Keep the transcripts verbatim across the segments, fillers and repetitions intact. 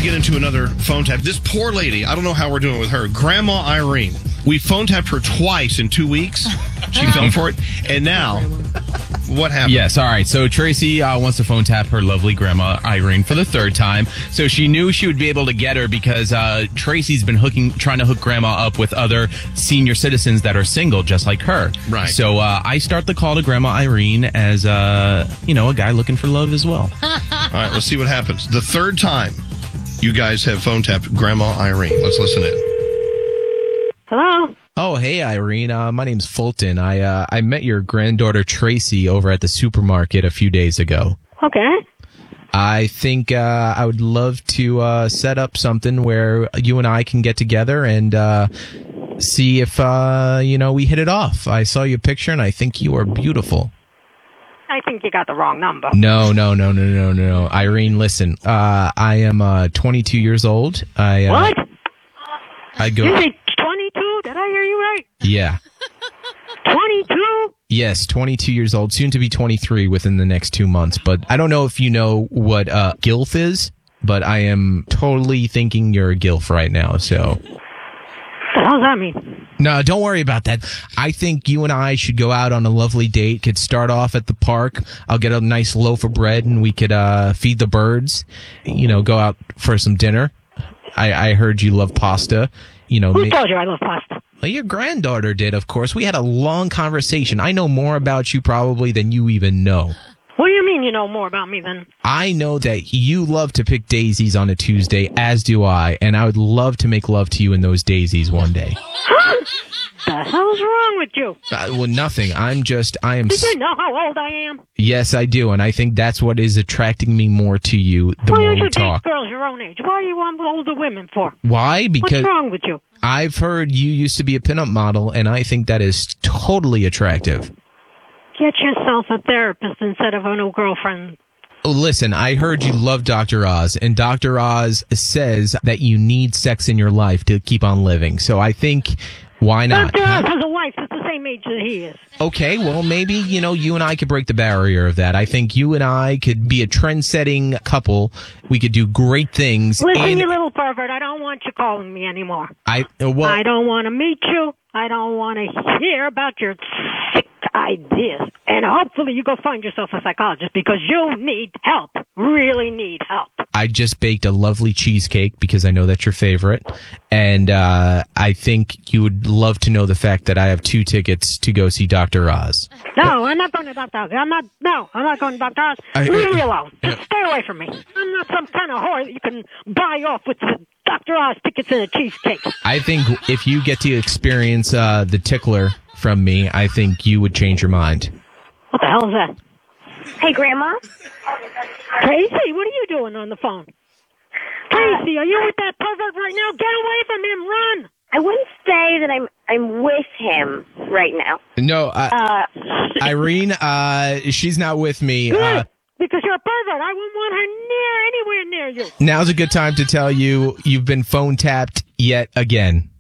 get into another phone tap. This poor lady, I don't know how we're doing with her. Grandma Irene. We phone tapped her twice in two weeks. She fell for it. And now, what happened? Yes, all right. So Tracy uh, wants to phone tap her lovely grandma Irene for the third time. So she knew she would be able to get her because uh, Tracy's been hooking, trying to hook grandma up with other senior citizens that are single, just like her. Right. So uh, I start the call to Grandma Irene as, uh, you know, a guy looking for love as well. All right, let's see what happens. The third time you guys have phone tapped Grandma Irene. Let's listen in. Hello? Oh, hey, Irene. Uh, my name's Fulton. I uh, I met your granddaughter Tracy over at the supermarket a few days ago. Okay. I think uh, I would love to uh, set up something where you and I can get together and uh, see if, uh, you know, we hit it off. I saw your picture, and I think you are beautiful. I think you got the wrong number. No, no, no, no, no, no. Irene, listen. Uh, I am uh, twenty-two years old. I, uh, What? I go. You say twenty-two? Did I hear you right? Yeah. twenty-two? Yes, twenty-two years old, soon to be twenty-three within the next two months. But I don't know if you know what uh, GILF is, but I am totally thinking you're a GILF right now. So, What the hell does that mean? no, don't worry about that. I think you and I should go out on a lovely date. Could start off at the park. I'll get a nice loaf of bread, and we could uh, feed the birds. You know, go out for some dinner. I, I heard you love pasta. You know, Who ma- told you I love pasta? Well, your granddaughter did, of course. We had a long conversation. I know more about you probably than you even know. What do you mean you know more about me then? I know that you love to pick daisies on a Tuesday, as do I, and I would love to make love to you in those daisies one day. The hell's wrong with you? Uh, well, nothing. I'm just, I am... Did s- you know how old I am? Yes, I do, and I think that's what is attracting me more to you the Why more don't we you talk. date girls your own age? Why are you on older women for? Why? What's Because wrong with you? I've heard you used to be a pinup model, and I think that is totally attractive. Get yourself a therapist instead of a new girlfriend. Oh, listen, I heard you love Doctor Oz, and Doctor Oz says that you need sex in your life to keep on living. So I think, why not? Doctor Oz has a wife that's the same age that he is. Okay, well, maybe, you know, you and I could break the barrier of that. I think you and I could be a trend-setting couple. We could do great things. Listen, and you little pervert, I don't want you calling me anymore. I, uh, well, I don't want to meet you. I don't want to hear about your sick ideas. And hopefully you go find yourself a psychologist because you need help. Really need help. I just baked a lovely cheesecake because I know that's your favorite. And uh, I think you would love to know the fact that I have two tickets to go see Doctor Oz. No, I'm not going to Doctor Oz. I'm not, no, I'm not going to Doctor Oz. I- Leave me alone. Just stay away from me. I'm not some kind of whore that you can buy off with the Doctor Oz tickets and a cheesecake. I think if you get to experience uh, the tickler from me, I think you would change your mind. What the hell is that? Hey, Grandma. Tracy, what are you doing on the phone? Tracy, are you with that pervert right now? Get away from him, run! I wouldn't say that I'm I'm with him right now. No, uh, Uh, Irene, uh, she's not with me. Good, Uh, because you're a pervert. I wouldn't want her near anywhere near you. now's a good time to tell you you've been phone tapped yet again.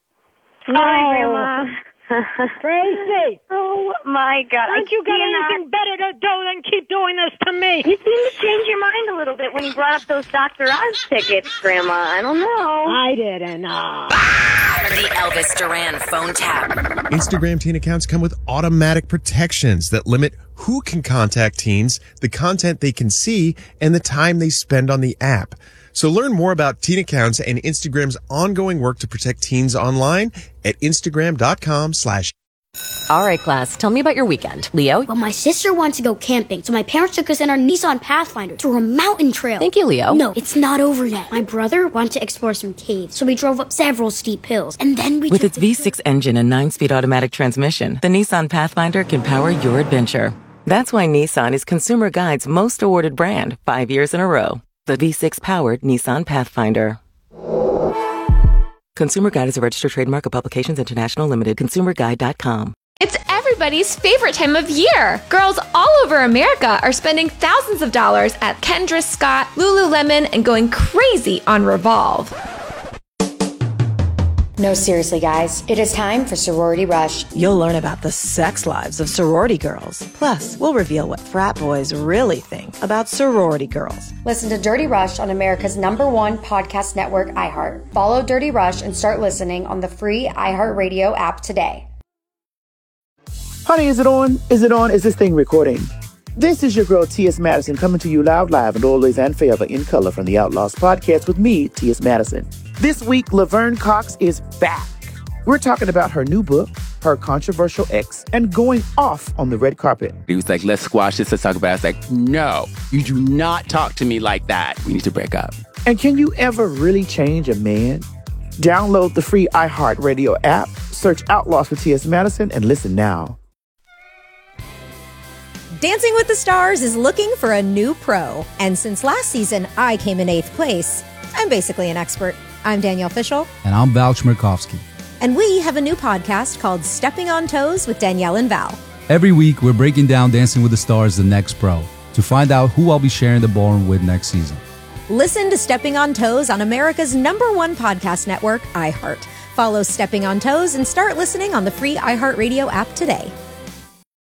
Hi, Grandma. Tracy, Oh my God! don't you got cannot- anything better to do than keep doing this to me? You seem to change your mind a little bit when you brought up those Doctor Oz tickets, Grandma. I don't know. I didn't know. The Elvis Duran phone tap. Instagram teen accounts come with automatic protections that limit who can contact teens, the content they can see, and the time they spend on the app. So learn more about teen accounts and Instagram's ongoing work to protect teens online at Instagram.com slash All right, class, tell me about your weekend. Leo? Well, my sister wanted to go camping, so my parents took us in our Nissan Pathfinder to a mountain trail. Thank you, Leo. No, it's not over yet. My brother wanted to explore some caves, so we drove up several steep hills, and then we With took its the- V six engine and nine-speed automatic transmission, the Nissan Pathfinder can power your adventure. That's why Nissan is Consumer Guide's most awarded brand five years in a row. The V six-powered Nissan Pathfinder. Consumer Guide is a registered trademark of Publications International Limited. consumer guide dot com. It's everybody's favorite time of year. Girls all over America are spending thousands of dollars at Kendra Scott, Lululemon, and going crazy on Revolve. No, seriously, guys. It is time for Sorority Rush. You'll learn about the sex lives of sorority girls. Plus, we'll reveal what frat boys really think about sorority girls. Listen to Dirty Rush on America's number one podcast network, iHeart. Follow Dirty Rush and start listening on the free iHeartRadio app today. Honey, is it on? Is it on? Is this thing recording? This is your girl, T S. Madison, coming to you loud, live, and always and forever in color from the Outlaws podcast with me, T S. Madison. This week, Laverne Cox is back. We're talking about her new book, her controversial ex, and going off on the red carpet. He was like, let's squash this, let's talk about it. I was like, no, you do not talk to me like that. We need to break up. And can you ever really change a man? Download the free iHeartRadio app, search Outlaws with T S. Madison, and listen now. Dancing with the Stars is looking for a new pro. And since last season, I came in eighth place. I'm basically an expert. I'm Danielle Fishel. And I'm Val Chmerkovsky. And we have a new podcast called Stepping on Toes with Danielle and Val. Every week, we're breaking down Dancing with the Stars, the next pro, to find out who I'll be sharing the ballroom with next season. Listen to Stepping on Toes on America's number one podcast network, iHeart. Follow Stepping on Toes and start listening on the free iHeartRadio app today.